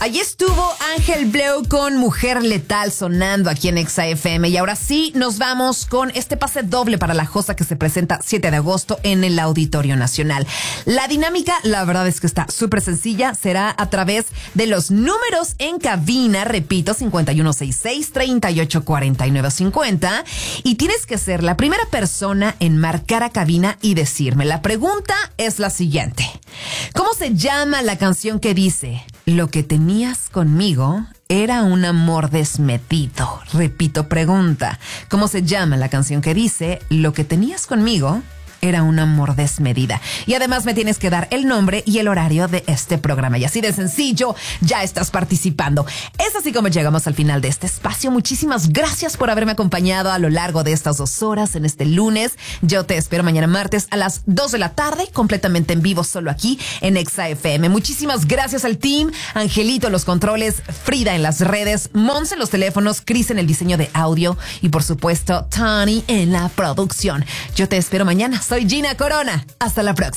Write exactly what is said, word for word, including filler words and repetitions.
Allí estuvo Ángel Bleu con Mujer Letal sonando aquí en Exa F M. Y ahora sí, nos vamos con este pase doble para La Josa que se presenta siete de agosto en el Auditorio Nacional. La dinámica, la verdad es que está súper sencilla. Será a través de los números en cabina. Repito, cincuenta y uno sesenta y seis, treinta y ocho cuarenta y nueve cincuenta. Y tienes que ser la primera persona en marcar a cabina y decirme. La pregunta es la siguiente. ¿Cómo se llama la canción que dice: lo que tenías conmigo era un amor desmedido? Repito, pregunta. ¿Cómo se llama la canción que dice: lo que tenías conmigo era un amor desmedida? Y además me tienes que dar el nombre y el horario de este programa. Y así de sencillo, ya estás participando. Es así como llegamos al final de este espacio. Muchísimas gracias por haberme acompañado a lo largo de estas dos horas en este lunes. Yo te espero mañana martes a las dos de la tarde, completamente en vivo, solo aquí en Exa F M. Muchísimas gracias al team. Angelito en los controles, Frida en las redes, Monse en los teléfonos, Cris en el diseño de audio y por supuesto Tony en la producción. Yo te espero mañana. Soy Gina Corona. Hasta la próxima.